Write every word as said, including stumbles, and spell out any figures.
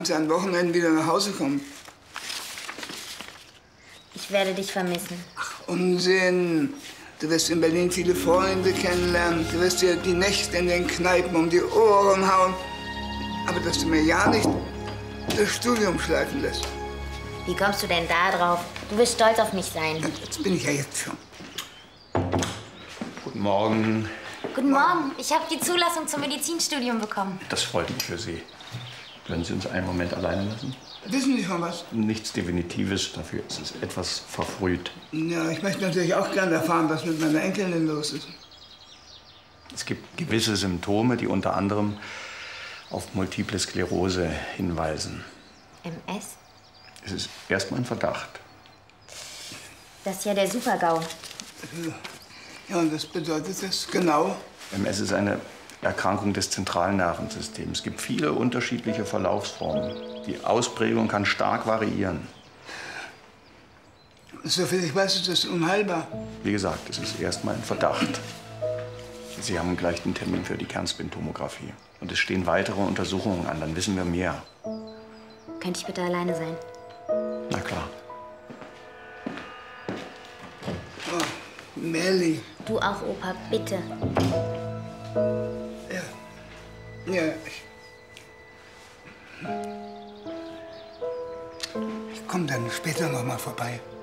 Sie an Wochenenden wieder nach Hause kommen. Ich werde dich vermissen. Ach, Unsinn. Du wirst in Berlin viele Freunde kennenlernen. Du wirst dir die Nächte in den Kneipen um die Ohren hauen. Aber dass du mir ja nicht das Studium schleifen lässt. Wie kommst du denn da drauf? Du wirst stolz auf mich sein. Das bin ich ja jetzt schon. Guten Morgen. Guten Morgen. Ich habe die Zulassung zum Medizinstudium bekommen. Das freut mich für Sie. Können Sie uns einen Moment alleine lassen? Wissen Sie schon was? Nichts Definitives, dafür ist es etwas verfrüht. Ja, ich möchte natürlich auch gerne erfahren, was mit meiner Enkelin los ist. Es gibt gewisse Symptome, die unter anderem auf Multiple Sklerose hinweisen. M S? Es ist erstmal ein Verdacht. Das ist ja der Super-GAU. Ja, und was bedeutet das genau? M S ist eine Erkrankung des zentralen Nervensystems. Es gibt viele unterschiedliche Verlaufsformen. Die Ausprägung kann stark variieren. Soviel ich weiß, ist das unheilbar. Wie gesagt, es ist erstmal ein Verdacht. Sie haben gleich den Termin für die Kernspintomographie. Und es stehen weitere Untersuchungen an, dann wissen wir mehr. Könnte ich bitte alleine sein? Na klar. Oh, Melli. Du auch, Opa, bitte. Ja. Ja, ich... Ich komme dann später noch mal vorbei.